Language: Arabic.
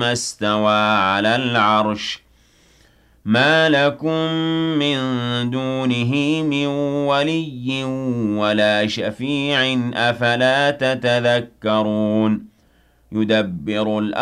اسْتَوَىٰ عَلَى الْعَرْشِ ۖ مَا لَكُم مِّن دُونِهِ مِن وَلِيٍّ وَلَا شَفِيعٍ ۚ أَفَلَا تَتَذَكَّرُونَ